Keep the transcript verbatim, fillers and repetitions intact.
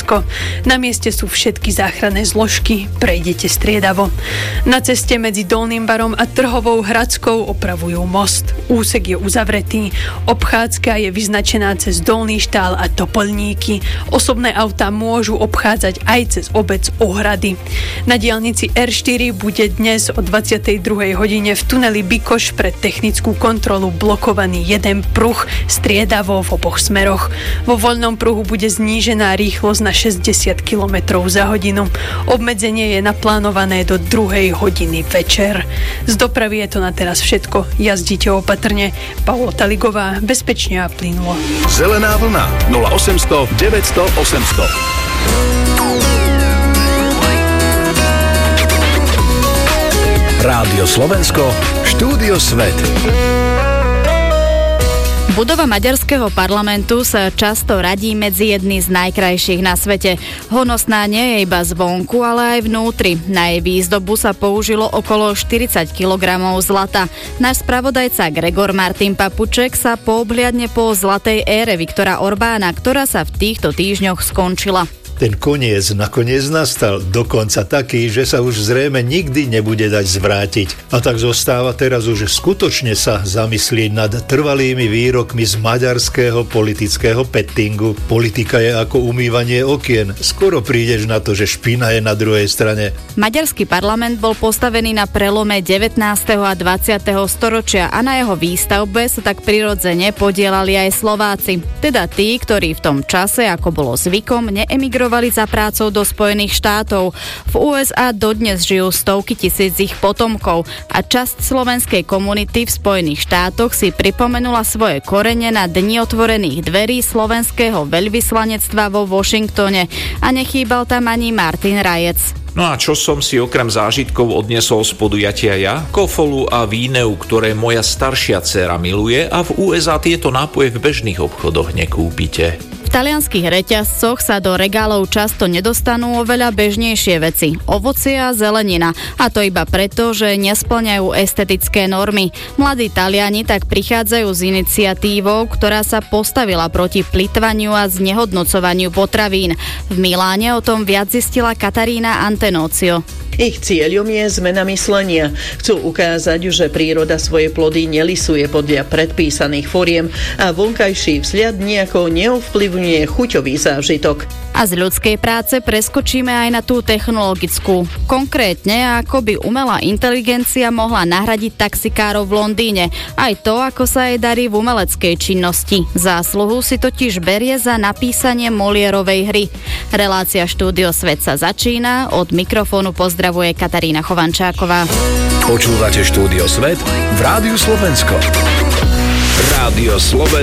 Slovensko. Na mieste sú všetky záchranné zložky, prejdete striedavo. Na ceste medzi Dolným Barom a Trhovou Hradskou opravujú most. Úsek je uzavretý, obchádzka je vyznačená cez Dolný Štál a Topolníky. Osobné autá môžu obchádzať aj cez obec Ohrady. Na diaľnici er štyri bude dnes o dvadsiatej druhej hodine v tuneli Bikoš pre technickú kontrolu blokovaný jeden pruh striedavo v oboch smeroch. Vo voľnom pruhu bude znížená rýchlosť na šesťdesiat kilometrov za hodinu. Obmedzenie je naplánované do druhej hodiny večer. Z dopravy je to na teraz všetko. Jazdite opatrne. Pavlo Taligová, bezpečne a plynulo. Zelená vlna nula osemsto deväťsto osemsto. Rádio Slovensko, štúdio Svet. Budova maďarského parlamentu sa často radí medzi jedny z najkrajších na svete. Honosná nie je iba zvonku, ale aj vnútri. Na jej výzdobu sa použilo okolo štyridsať kilogramov zlata. Náš spravodajca Gregor Martin Papuček sa poobhliadne po zlatej ére Viktora Orbána, ktorá sa v týchto týždňoch skončila. Ten koniec nakoniec nastal, dokonca taký, že sa už zrejme nikdy nebude dať zvrátiť. A tak zostáva teraz už skutočne sa zamyslieť nad trvalými výrokmi z maďarského politického pettingu. Politika je ako umývanie okien. Skoro prídeš na to, že špina je na druhej strane. Maďarský parlament bol postavený na prelome devätnásteho a dvadsiateho storočia a na jeho výstavbe sa tak prirodzene podielali aj Slováci. Teda tí, ktorí v tom čase, ako bolo zvykom, neemigrovali za prácou do Spojených štátov. V ú es á dodnes žijú stovky tisíc ich potomkov a časť slovenskej komunity v Spojených štátoch si pripomenula svoje korene na Dni otvorených dverí slovenského veľvyslanectva vo Washingtone a nechýbal tam ani Martin Rajec. No a čo som si okrem zážitkov odniesol z podujatia ja? Kofolu a víneu, ktoré moja staršia dcéra miluje, a v ú es á tieto nápoje v bežných obchodoch nekúpite. V talianskych reťazcoch sa do regálov často nedostanú oveľa bežnejšie veci. Ovocie a zelenina. A to iba preto, že nespĺňajú estetické normy. Mladí Taliani tak prichádzajú s iniciatívou, ktorá sa postavila proti plytvaniu a znehodnocovaniu potravín. V Miláne o tom viac zistila Katarína Antenócio. Ich cieľom je zmena myslenia. Chcú ukázať, že príroda svoje plody nelisuje podľa predpísaných foriem a vonkajší vzhľad nejako neovplyvňuje chuťový zážitok. A z ľudskej práce preskočíme aj na tú technologickú. Konkrétne, ako by umelá inteligencia mohla nahradiť taxikárov v Londýne. Aj to, ako sa jej darí v umeleckej činnosti. Zásluhu si totiž berie za napísanie Molierovej hry. Relácia Štúdio Svet sa začína. Od mikrofónu pozdravuje Katarína Chovančáková. Počúvate Štúdio Svet v Rádiu Slovensko. Rádio Slovensko.